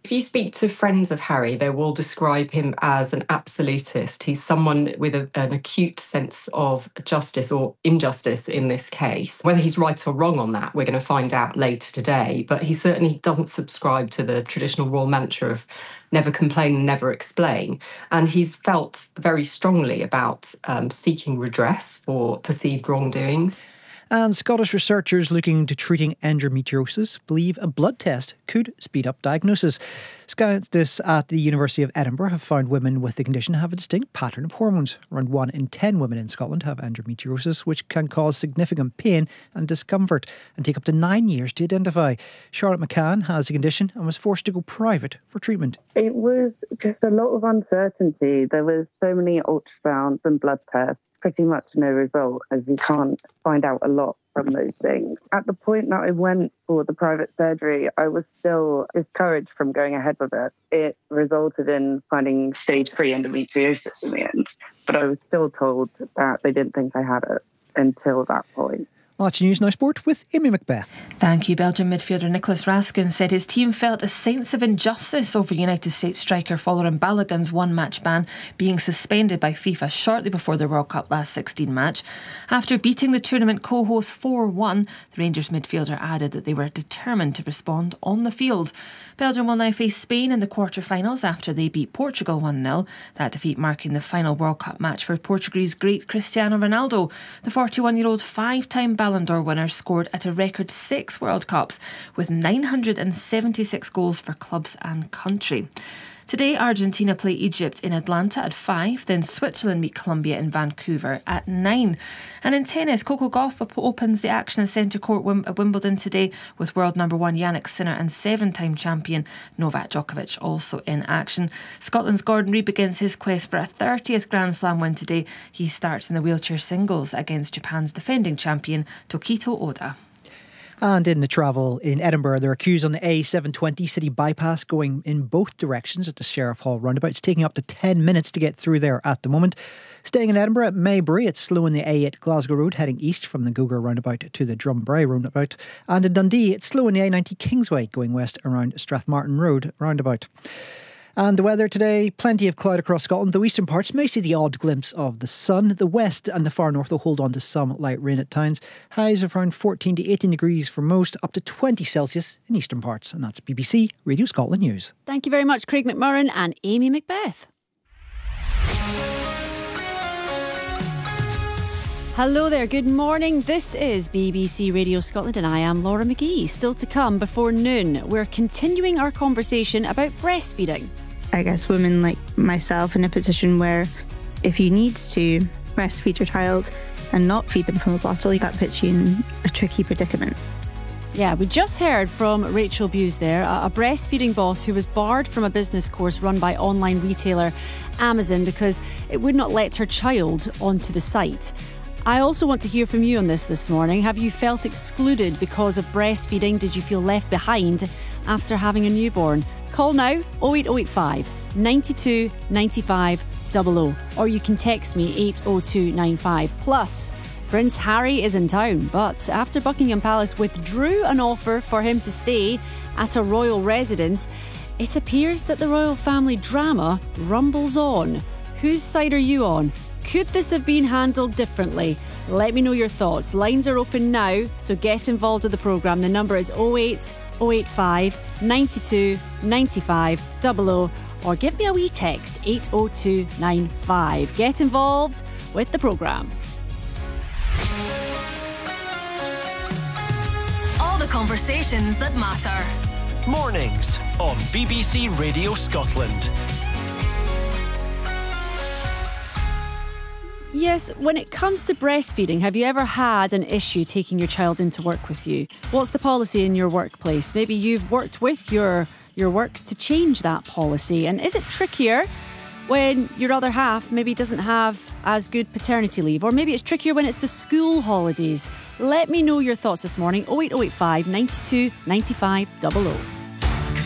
If you speak to friends of Harry, they will describe him as an absolutist. He's someone with an acute sense of justice or injustice in this case. Whether he's right or wrong on that, we're going to find out later today. But he certainly doesn't subscribe to the traditional royal mantra of never complain, never explain. And he's felt very strongly about seeking redress for perceived wrongdoings. And Scottish researchers looking into treating endometriosis believe a blood test could speed up diagnosis. Scientists at the University of Edinburgh have found women with the condition have a distinct pattern of hormones. Around 1 in 10 women in Scotland have endometriosis, which can cause significant pain and discomfort and take up to 9 years to identify. Charlotte McCann has the condition and was forced to go private for treatment. It was just a lot of uncertainty. There was so many ultrasounds and blood tests. Pretty much no result, as you can't find out a lot from those things. At the point that I went for the private surgery, I was still discouraged from going ahead with it. It resulted in finding stage 3 endometriosis in the end, but I was still told that they didn't think I had it until that point. Well, that's News Now Sport with Amy Macbeth. Thank you. Belgian midfielder Nicolas Raskin said his team felt a sense of injustice over United States striker Folarin Balogun's one-match ban being suspended by FIFA shortly before the World Cup last 16 match. After beating the tournament co-host 4-1, the Rangers midfielder added that they were determined to respond on the field. Belgium will now face Spain in the quarter-finals after they beat Portugal 1-0. That defeat marking the final World Cup match for Portuguese great Cristiano Ronaldo. The 41-year-old five-time Ballon d'Or winner scored at a record 6 World Cups with 976 goals for clubs and country. Today, Argentina play Egypt in Atlanta at 5, then Switzerland meet Colombia in Vancouver at 9. And in tennis, Coco Gauff opens the action at Centre Court at Wimbledon today with world number 1 Jannik Sinner and 7-time champion Novak Djokovic also in action. Scotland's Gordon Reid begins his quest for a 30th Grand Slam win today. He starts in the wheelchair singles against Japan's defending champion Tokito Oda. And in the travel in Edinburgh, there are queues on the A720 City Bypass going in both directions at the Sheriff Hall roundabout. It's taking up to 10 minutes to get through there at the moment. Staying in Edinburgh at Maybury, it's slow in the A8 Glasgow Road heading east from the Gogar roundabout to the Drumbray roundabout. And in Dundee, it's slow in the A90 Kingsway going west around Strathmartin Road roundabout. And the weather today, plenty of cloud across Scotland. The eastern parts may see the odd glimpse of the sun. The west and the far north will hold on to some light rain at times. Highs of around 14 to 18 degrees for most, up to 20 Celsius in eastern parts. And that's BBC Radio Scotland News. Thank you very much, Craig McMurran and Amy Macbeth. Hello there, good morning. This is BBC Radio Scotland and I am Laura McGee. Still to come before noon, we're continuing our conversation about breastfeeding. I guess women like myself in a position where if you need to breastfeed your child and not feed them from a bottle, that puts you in a tricky predicament. Yeah, we just heard from Rachel Buse there, a breastfeeding boss who was barred from a business course run by online retailer Amazon because it would not let her child onto the site. I also want to hear from you on this morning. Have you felt excluded because of breastfeeding? Did you feel left behind after having a newborn? Call now 08085 92 95 00 or you can text me 80295. Plus, Prince Harry is in town, but after Buckingham Palace withdrew an offer for him to stay at a royal residence, it appears that the royal family drama rumbles on. Whose side are you on? Could this have been handled differently? Let me know your thoughts. Lines are open now, so get involved with the programme. The number is 08085 92 95 00 or give me a wee text 80295. Get involved with the programme. All the conversations that matter. Mornings on BBC Radio Scotland. Yes, when it comes to breastfeeding, have you ever had an issue taking your child into work with you? What's the policy in your workplace? Maybe you've worked with your work to change that policy. And is it trickier when your other half maybe doesn't have as good paternity leave? Or maybe it's trickier when it's the school holidays. Let me know your thoughts this morning. 08085 92 95 00.